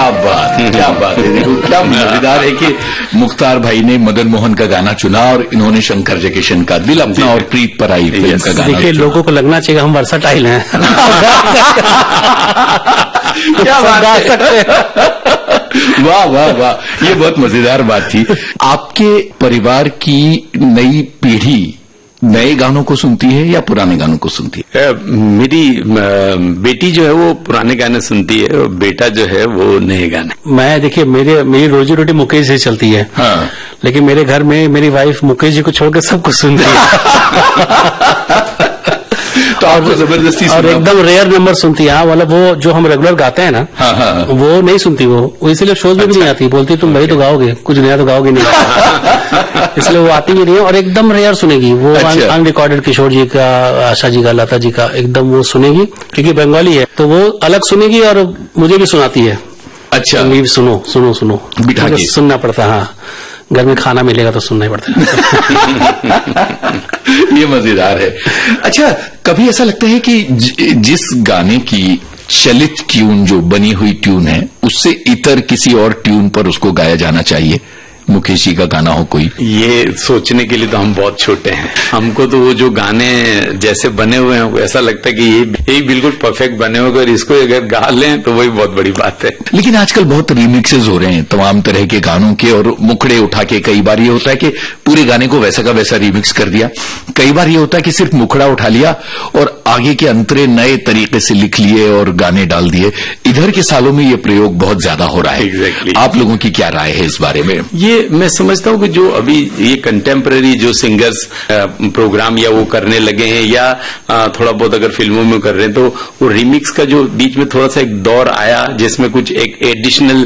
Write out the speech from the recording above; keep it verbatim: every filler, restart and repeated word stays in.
बात क्या बात है। देखो क्या मजेदार है कि मुख्तार भाई ने मदन मोहन का गाना चुना और इन्होंने शंकर जयकिशन का दिल अपना और प्रीत पर आई फिल्म का गाना। देखिए लोगों को लगना चाहिए हम वर्साटाइल हैं। क्या बात है। वाह वाह वाह, ये बहुत मजेदार बात थी। आपके परिवार की नई पीढ़ी नए गानों को सुनती है या पुराने गानों को सुनती है? मेरी बेटी जो है वो पुराने गाने सुनती है और बेटा जो है वो नए गाने। मैं देखिए मेरे मेरी रोजी रोटी मुकेश से चलती है। हाँ। लेकिन मेरे घर में मेरी वाइफ मुकेश जी को छोड़कर सब कुछ सुनती है। तो आपको जबरदस्ती और एकदम रेयर नंबर सुनती है। हाँ, मतलब वो जो हम रेगुलर गाते हैं ना, हाँ, हाँ, वो नहीं सुनती। वो वो इसलिए शोज में भी नहीं आती। बोलती तुम वही तो गाओगे, कुछ नया तो गाओगे नहीं। इसलिए वो आती भी नहीं है और एकदम रेयर सुनेगी। वो अनरिकॉर्डेड किशोर जी का, आशा जी का, लता जी का एकदम वो सुनेगी, क्योंकि बंगाली है तो वो अलग सुनेगी और मुझे भी सुनाती है। अच्छा, भी सुनो सुनो सुनो बिठा के सुनना पड़ता है। हाँ, घर में खाना मिलेगा तो सुनना ही पड़ता है। ये मजेदार है। अच्छा, कभी ऐसा लगता है कि ज, जिस गाने की चलित ट्यून जो बनी हुई ट्यून है उससे इतर किसी और ट्यून पर उसको गाया जाना चाहिए? मुकेश जी का गाना हो कोई? ये सोचने के लिए तो हम बहुत छोटे हैं। हमको तो वो जो गाने जैसे बने हुए हैं ऐसा लगता है कि ये यही बिल्कुल परफेक्ट बने हुए, अगर इसको अगर गा लें तो वही बहुत बड़ी बात है। लेकिन आजकल बहुत रीमिक्सेस हो रहे हैं तमाम तरह के गानों के और मुखड़े उठा के। कई बार ये होता है कि पूरे गाने को वैसा का वैसा रीमिक्स कर दिया, कई बार ये होता है कि सिर्फ मुखड़ा उठा लिया और आगे के अंतरे नए तरीके से लिख लिए और गाने डाल दिए। इधर के सालों में ये प्रयोग बहुत ज्यादा हो रहा है। Exactly. आप लोगों की क्या राय है इस बारे में? ये मैं समझता हूँ कि जो अभी ये कंटेम्पररी जो सिंगर्स प्रोग्राम या वो करने लगे हैं या थोड़ा बहुत अगर फिल्मों में कर रहे हैं तो वो रिमिक्स का जो बीच में थोड़ा सा एक दौर आया जिसमें कुछ एक एडिशनल